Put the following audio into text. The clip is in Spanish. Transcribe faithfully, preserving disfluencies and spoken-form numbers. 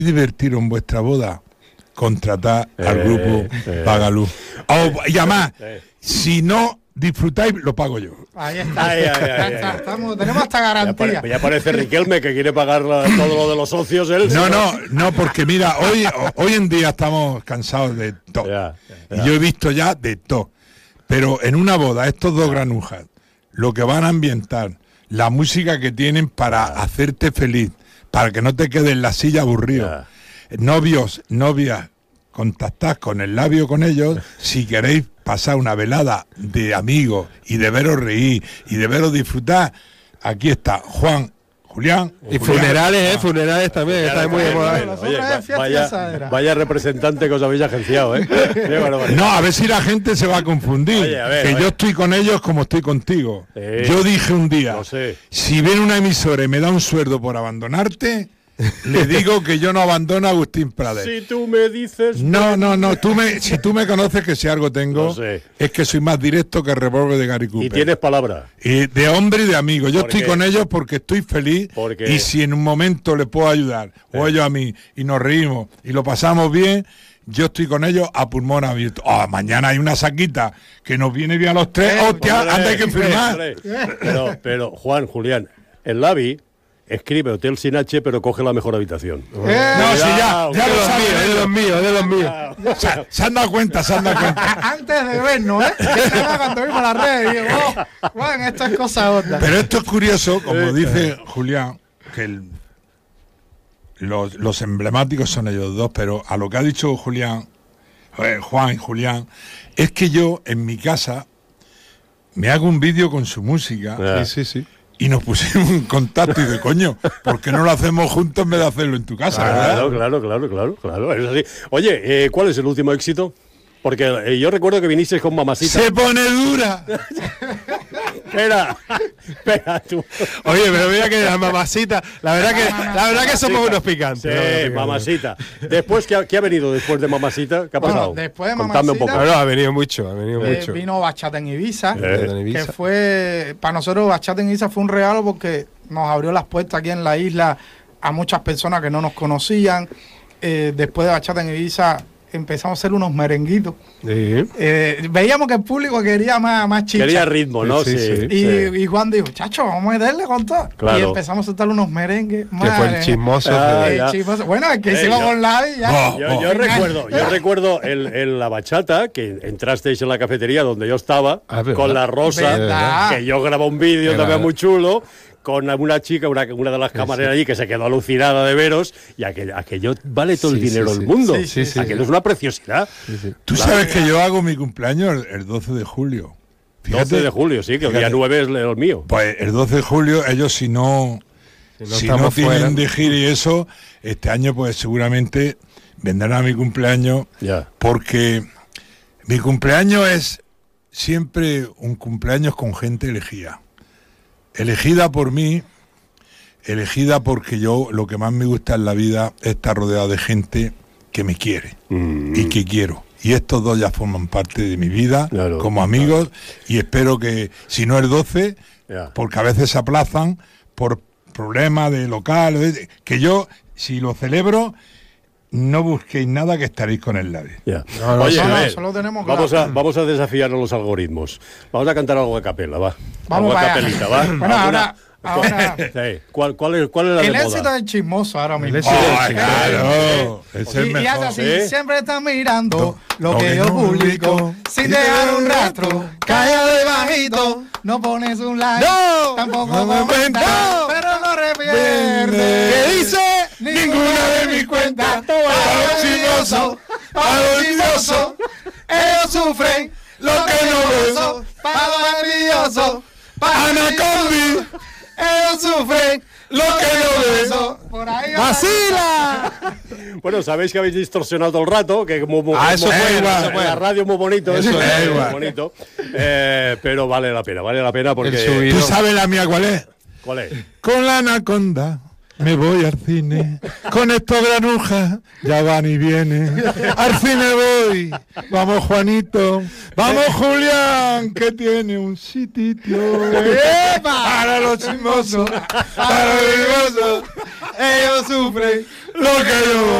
divertiros en vuestra boda, contratad Eh, al grupo eh. Pagaluz. O, y además, Eh. si no disfrutáis, lo pago yo. Ahí está. Ay, ay, ay, Ya ay, está, ay. estamos- tenemos hasta Ya, garantía. pare- ya parece Riquelme que quiere pagar la- todo lo de los socios él. No, no, no, porque mira, hoy, hoy en día estamos cansados de todo. Ya, Y ya. yo he visto ya de todo. Pero en una boda, estos dos granujas, lo que van a ambientar, la música que tienen para hacerte feliz, para que no te quedes en la silla aburrido. Novios, novias, contactad con el labio con ellos si queréis pasar una velada de amigos y de veros reír y de veros disfrutar. Aquí está Juan, Julián. Y Julián. funerales, ¿eh? Funerales también, está muy de moda. Nosotros Oye, es va- fiesta vaya, asadera. vaya representante que os habéis agenciado, ¿eh? Qué barbaridad. No, a ver si la gente se va a confundir. Oye, a ver, que a ver. yo estoy con ellos como estoy contigo. Eh, yo dije un día, lo sé. si viene una emisora y me da un sueldo por abandonarte, le digo que yo no abandono a Agustín Prades. Si tú me dices... No, no, no. Tú me, si tú me conoces, que si algo tengo, Lo sé. es que soy más directo que el revólver de Gary Cooper. Y tienes palabra. Y de hombre y de amigo. Yo ¿Por estoy qué? con ellos porque estoy feliz. Porque- Y si en un momento les puedo ayudar, o ellos a mí, y nos reímos y lo pasamos bien, yo estoy con ellos a pulmón abierto. Oh, mañana hay una saquita que nos viene bien a los tres. Eh, ¡Hostia! Hombre, Anda, hay que firmar. hombre. Pero, pero, Juan, Julián, el Lavi escribe Hotel Sin H, pero coge la mejor habitación. Eh, No, si ya, Cuidado, ya lo De los saben míos, de ellos. los míos, de los míos. Se, se han dado cuenta, se han dado cuenta. Antes de vernos, ¿eh? Cuando vimos las redes, digo, oh, Juan, esto es cosa otra. Pero esto es curioso, como dice Julián, que el- los, los emblemáticos son ellos dos, pero a lo que ha dicho Julián, eh, Juan y Julián, es que yo en mi casa me hago un vídeo con su música Ya. Sí, sí, sí. y nos pusimos en contacto y de coño, ¿por qué no lo hacemos juntos en vez de hacerlo en tu casa, Claro, verdad? claro, claro, claro, claro, es así. Oye, eh, ¿cuál es el último éxito? Porque eh, yo recuerdo que vinisteis con Mamacita. Se pone dura. Espera, espera tú. Oye, pero mira que la mamacita, la verdad que, la verdad que somos unos picantes. Sí, ¿no? Unos picantes. Mamacita. Después, ¿qué ha, qué ha venido después de Mamacita? ¿Qué ha Bueno, pasado? después de Contadme un Mamacita- poco. Bueno, ha venido mucho, ha venido Eh, mucho. vino Bachata en Ibiza, Eh, En Ibiza. que fue, para nosotros Bachata en Ibiza fue un regalo porque nos abrió las puertas aquí en la isla a muchas personas que no nos conocían. Eh, después de Bachata en Ibiza empezamos a hacer unos merenguitos. Sí. Eh, veíamos que el público quería más, más chicha. Quería ritmo, ¿no? Sí, sí, sí. Y, sí. y Juan dijo, chacho, vamos a meterle con todo. Claro. Y empezamos a soltar unos merengues. Que fue el madre. chismoso. Ah, que- Eh, ya. chismoso. Bueno, es que Eh, hicimos yo- con la y ya. Oh, Yo, yo oh. recuerdo, yo recuerdo el, el- la bachata que entrasteis en la cafetería donde yo estaba Ah, ¿verdad? con la Rosa, ¿Verdad? que yo grabé un vídeo Era- también muy chulo con una chica, una, una de las camareras allí que se quedó alucinada de veros y aquello, aquello vale todo el Sí, dinero sí, del sí. mundo. Sí, sí, sí, aquello sí. es una preciosidad. Sí, sí. Tú sabes que yo hago mi cumpleaños el, el doce de julio. doce de julio, sí, que el día fíjate. nueve es el mío. Pues el doce de julio, ellos si no, Si no si no estamos tienen fuera. de gira y eso, este año pues seguramente vendrán a mi cumpleaños, Ya. porque mi cumpleaños es siempre un cumpleaños con gente elegida. Elegida por mí, elegida porque yo lo que más me gusta en la vida es estar rodeado de gente que me quiere Mm. y que quiero. Y estos dos ya forman parte de mi vida Claro, como amigos y espero que, si no el doce, Ya. porque a veces se aplazan por problemas de local, de- que yo, si lo celebro, no busquéis nada que estaréis con el labio. Ya. No, no, Oye, no, a no, ver, solo tenemos vamos, claro. a, vamos a desafiar a los algoritmos. Vamos a cantar algo de capela, va. Vamos algo de para allá. capelita, va. Bueno, ¿Alguna? ahora, ahora Sí. ¿Cuál, cuál, es, ¿Cuál es la el de éxito moda? del chismoso ahora mismo. éxito del ¡Oh, Sí, claro! Ese es Y, y mejor. hace así, ¿Eh? siempre está mirando lo Lo que que yo no publico, publico. sin dejar un rastro, calla de bajito, no pones un like, ¡No! tampoco No me comentas, cuenta. pero no repierdes. ¿Qué dice? Ninguna de mis cuentas, pago chismoso, pago chismoso, ellos sufren lo que no beso, pago envidioso, pago Anaconda. ellos sufren lo que no beso. Por ahí va. ¡Vacila! Bueno, sabéis que habéis distorsionado todo el rato, que como, como- Ah, eso como- fue en igual, la- en fue. la radio muy bonito, Eso eso es es igual. muy bonito, eh, pero vale la pena, vale la pena porque El subido. ¿Tú sabes la mía cuál es? ¿cuál es? Con la anaconda me voy al cine. Con estos granujas ya van y vienen. Al cine voy. Vamos, Juanito. Vamos, Julián, que tiene un sitio para los chismosos, para los chismosos. Ellos sufren lo que yo